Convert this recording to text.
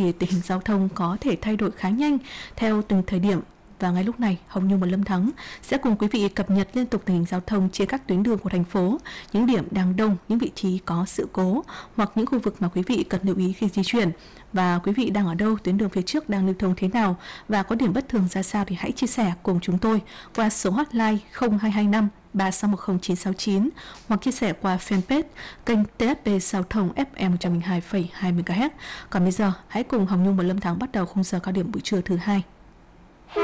thì tình hình giao thông có thể thay đổi khá nhanh theo từng thời điểm. Và ngay lúc này, Hồng Nhung và Lâm Thắng sẽ cùng quý vị cập nhật liên tục tình hình giao thông trên các tuyến đường của thành phố, những điểm đang đông, những vị trí có sự cố hoặc những khu vực mà quý vị cần lưu ý khi di chuyển. Và quý vị đang ở đâu, tuyến đường phía trước đang lưu thông thế nào và có điểm bất thường ra sao thì hãy chia sẻ cùng chúng tôi qua số hotline 0225 3610 hoặc chia sẻ qua fanpage kênh TSP Giao thông FM 102,2 MHz. Còn bây giờ, hãy cùng Hồng Nhung và Lâm Thắng bắt đầu khung giờ cao điểm buổi trưa thứ hai.